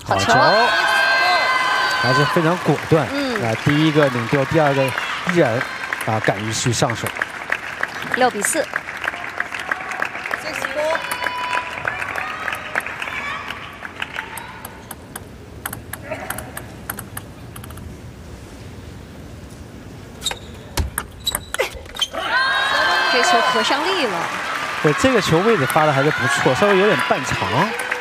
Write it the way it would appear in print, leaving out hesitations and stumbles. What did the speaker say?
好球，还是非常果断。第一个领丢，第二个依然敢于去上手。 6比4。这球可上力了。对， 这个球位置发的还是不错，稍微有点半长。